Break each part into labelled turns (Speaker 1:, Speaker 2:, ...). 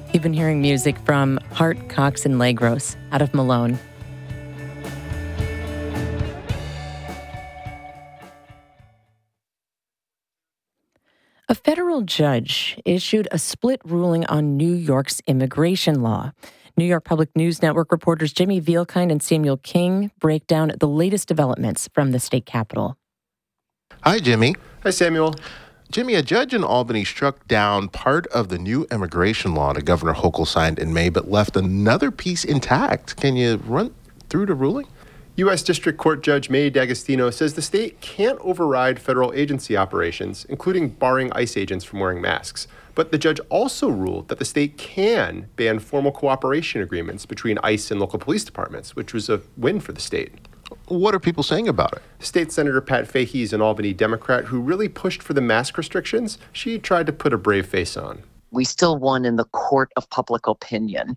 Speaker 1: You've been hearing music from Hart, Cox, and Lagros out of Malone. A federal judge issued a split ruling on New York's immigration law. New York Public News Network reporters Jimmy Vielkind and Samuel King break down the latest developments from the state capitol.
Speaker 2: Hi, Jimmy.
Speaker 3: Hi, Samuel.
Speaker 2: Jimmy, a judge in Albany struck down part of the new immigration law that Governor Hochul signed in May, but left another piece intact. Can you run through the ruling?
Speaker 3: U.S. District Court Judge May D'Agostino says the state can't override federal agency operations, including barring ICE agents from wearing masks. But the judge also ruled that the state can ban formal cooperation agreements between ICE and local police departments, which was a win for the state.
Speaker 2: What are people saying about it?
Speaker 3: State Senator Pat Fahey is an Albany Democrat who really pushed for the mask restrictions. She tried to put a brave face on.
Speaker 4: We still won in the court of public opinion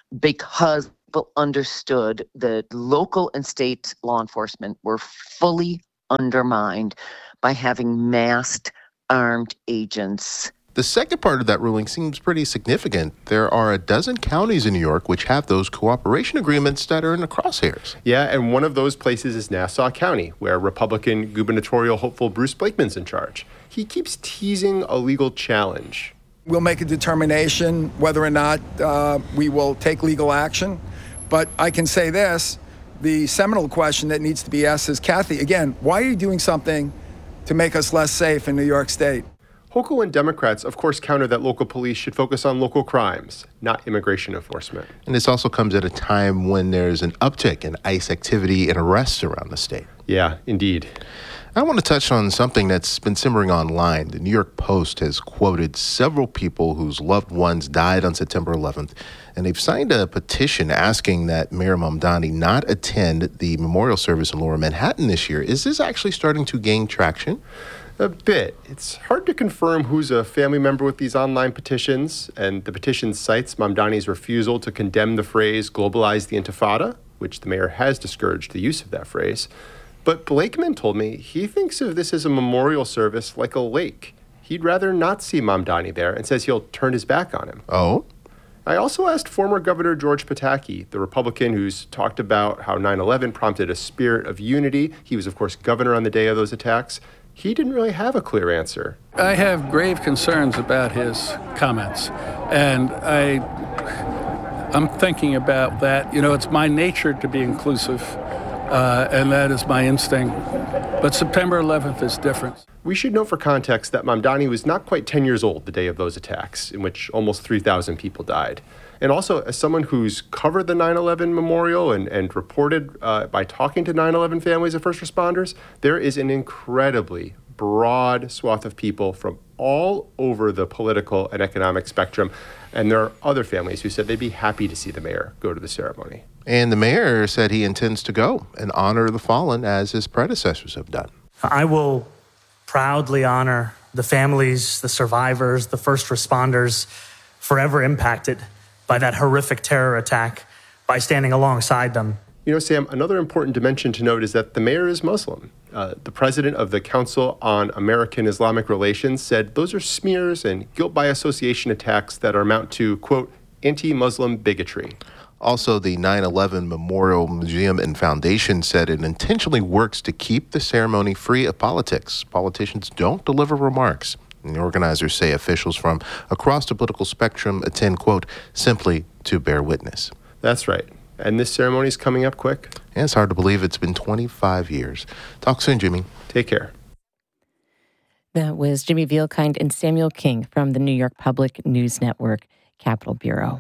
Speaker 4: because people understood that local and state law enforcement were fully undermined by having masked armed agents.
Speaker 2: The second part of that ruling seems pretty significant. There are a dozen counties in New York which have those cooperation agreements that are in the crosshairs.
Speaker 3: Yeah, and one of those places is Nassau County, where Republican gubernatorial hopeful Bruce Blakeman's in charge. He keeps teasing a legal challenge.
Speaker 5: We'll make a determination whether or not we will take legal action. But I can say this, the seminal question that needs to be asked is, Kathy, again, why are you doing something to make us less safe in New York State?
Speaker 3: Hochul and Democrats, of course, counter that local police should focus on local crimes, not immigration enforcement.
Speaker 2: And this also comes at a time when there's an uptick in ICE activity and arrests around the state.
Speaker 3: Yeah, indeed.
Speaker 2: I want to touch on something that's been simmering online. The New York Post has quoted several people whose loved ones died on September 11th, and they've signed a petition asking that Mayor Mamdani not attend the memorial service in Lower Manhattan this year. Is this actually starting to gain traction?
Speaker 3: A bit. It's hard to confirm who's a family member with these online petitions, and the petition cites Mamdani's refusal to condemn the phrase globalize the Intifada, which the mayor has discouraged the use of that phrase. But Blakeman told me he thinks of this as a memorial service like a lake. He'd rather not see Mamdani there and says he'll turn his back on him.
Speaker 2: Oh?
Speaker 3: I also asked former Governor George Pataki, the Republican who's talked about how 9/11 prompted a spirit of unity. He was, of course, governor on the day of those attacks. He didn't really have a clear answer.
Speaker 6: I have grave concerns about his comments, and I'm thinking about that. You know, it's my nature to be inclusive, and that is my instinct. But September 11th is different.
Speaker 3: We should note for context that Mamdani was not quite 10 years old the day of those attacks, in which almost 3,000 people died. And also, as someone who's covered the 9/11 memorial and reported by talking to 9/11 families of first responders, there is an incredibly broad swath of people from all over the political and economic spectrum. And there are other families who said they'd be happy to see the mayor go to the ceremony.
Speaker 2: And the mayor said he intends to go and honor the fallen as his predecessors have done.
Speaker 7: I will proudly honor the families, the survivors, the first responders forever impacted by that horrific terror attack by standing alongside them.
Speaker 3: You know, Sam, another important dimension to note is that the mayor is Muslim. The president of the Council on American Islamic Relations said those are smears and guilt by association attacks that amount to, quote, anti-Muslim bigotry.
Speaker 2: Also, the 9/11 Memorial Museum and Foundation said it intentionally works to keep the ceremony free of politics. Politicians don't deliver remarks. And the organizers say officials from across the political spectrum attend, quote, simply to bear witness.
Speaker 3: That's right. And this ceremony is coming up quick.
Speaker 2: And it's hard to believe it's been 25 years. Talk soon, Jimmy.
Speaker 3: Take care.
Speaker 1: That was Jimmy Vielkind and Samuel King from the New York Public News Network Capitol Bureau.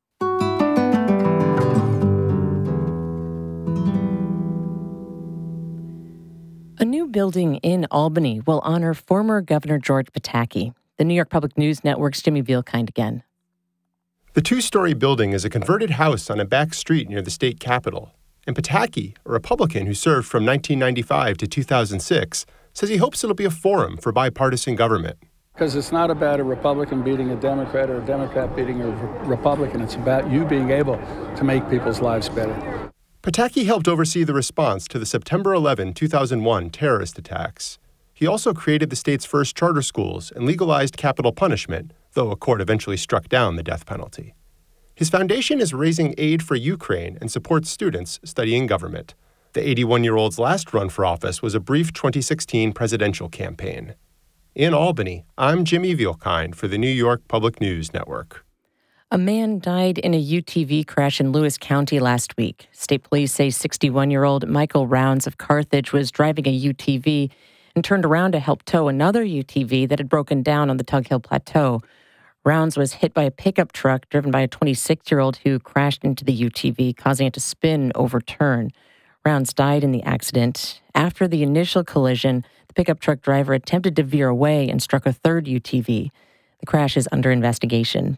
Speaker 1: A new building in Albany will honor former Governor George Pataki. The New York Public News Network's Jimmy Vielkind again.
Speaker 3: The two-story building is a converted house on a back street near the state capitol. And Pataki, a Republican who served from 1995 to 2006, says he hopes it'll be a forum for bipartisan government.
Speaker 6: Because it's not about a Republican beating a Democrat or a Democrat beating a Republican. It's about you being able to make people's lives better.
Speaker 3: Pataki helped oversee the response to the September 11, 2001 terrorist attacks. He also created the state's first charter schools and legalized capital punishment, though a court eventually struck down the death penalty. His foundation is raising aid for Ukraine and supports students studying government. The 81-year-old's last run for office was a brief 2016 presidential campaign. In Albany, I'm Jimmy Vielkind for the New York Public News Network.
Speaker 1: A man died in a UTV crash in Lewis County last week. State police say 61-year-old Michael Rounds of Carthage was driving a UTV and turned around to help tow another UTV that had broken down on the Tug Hill Plateau. Rounds was hit by a pickup truck driven by a 26-year-old who crashed into the UTV, causing it to spin overturn. Rounds died in the accident. After the initial collision, the pickup truck driver attempted to veer away and struck a third UTV. The crash is under investigation.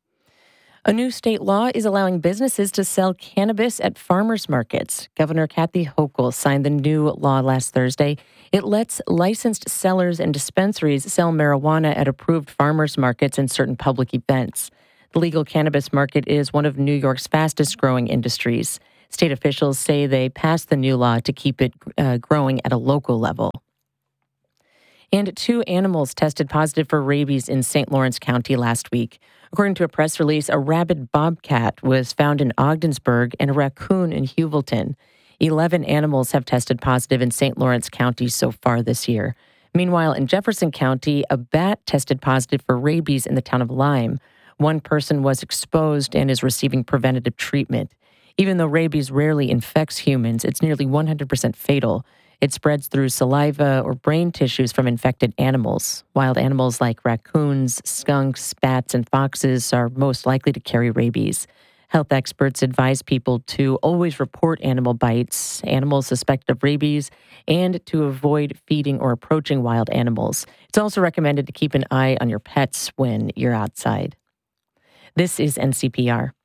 Speaker 1: A new state law is allowing businesses to sell cannabis at farmers markets. Governor Kathy Hochul signed the new law last Thursday. It lets licensed sellers and dispensaries sell marijuana at approved farmers markets and certain public events. The legal cannabis market is one of New York's fastest growing industries. State officials say they passed the new law to keep it growing at a local level. And 2 animals tested positive for rabies in St. Lawrence County last week. According to a press release, a rabid bobcat was found in Ogdensburg and a raccoon in Heuvelton. 11 animals have tested positive in St. Lawrence County so far this year. Meanwhile, in Jefferson County, a bat tested positive for rabies in the town of Lyme. 1 person was exposed and is receiving preventative treatment. Even though rabies rarely infects humans, it's nearly 100% fatal. It spreads through saliva or brain tissues from infected animals. Wild animals like raccoons, skunks, bats, and foxes are most likely to carry rabies. Health experts advise people to always report animal bites, animals suspected of rabies, and to avoid feeding or approaching wild animals. It's also recommended to keep an eye on your pets when you're outside. This is NCPR.